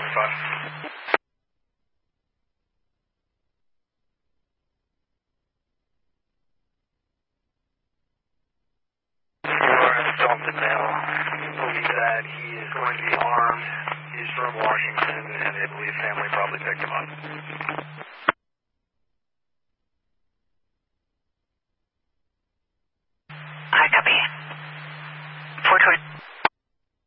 5. Assaulted male. Believe that he is going to be armed. He's from Washington, and I believe family probably picked him up.